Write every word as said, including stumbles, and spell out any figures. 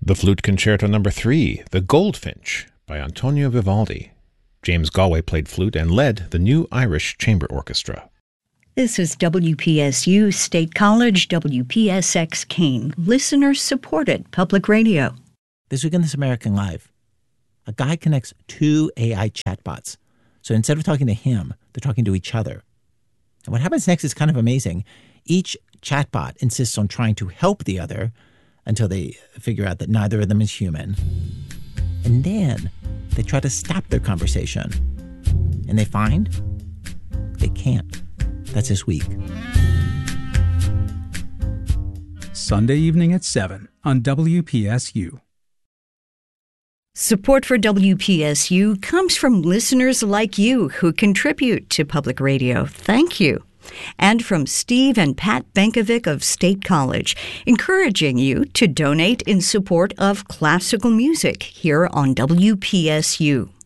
The Flute Concerto Number three, The Goldfinch, by Antonio Vivaldi. James Galway played flute and led the New Irish Chamber Orchestra. This is W P S U State College, W P S X Kane, listener-supported public radio. This week on This American Life, a guy connects two A I chatbots. So instead of talking to him, they're talking to each other. And what happens next is kind of amazing. Each chatbot insists on trying to help the other until they figure out that neither of them is human. And then they try to stop their conversation. And they find they can't. That's this week. Sunday evening at seven on W P S U. Support for W P S U comes from listeners like you who contribute to public radio. Thank you. And from Steve and Pat Benkovic of State College, encouraging you to donate in support of classical music here on W P S U.